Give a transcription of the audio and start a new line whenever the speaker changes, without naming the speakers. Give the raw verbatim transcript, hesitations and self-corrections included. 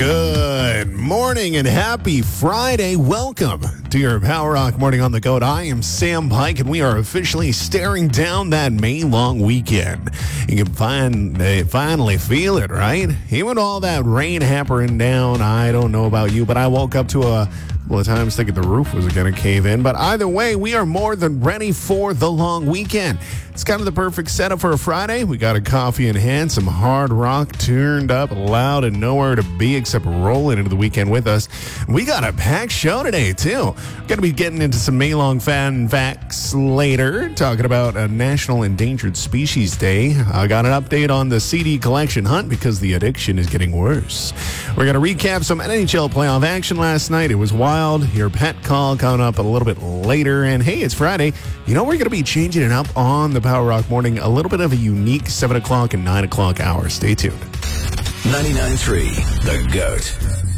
Good morning and happy Friday. Welcome to your Power Rock Morning on the Goat. I am Sam Pike, and we are officially staring down that May long weekend. You can find, uh, finally feel it, right? Even all that rain hammering down, I don't know about you, but I woke up to a couple of times thinking the roof was going to cave in. But either way, we are more than ready for the long weekend. It's kind of the perfect setup for a Friday. We got a coffee in hand, some hard rock turned up loud and nowhere to be except rolling into the weekend with us. We got a packed show today, too. We're going to be getting into some May-long fan facts later, talking about a National Endangered Species Day. I got an update on the C D collection hunt because the addiction is getting worse. We're going to recap some N H L playoff action last night. It was wild. Your pet call coming up a little bit later. And hey, it's Friday. You know, we're going to be changing it up on the Power Rock Morning, a little bit of a unique seven o'clock and nine o'clock hour. Stay tuned.
ninety-nine point three The Goat.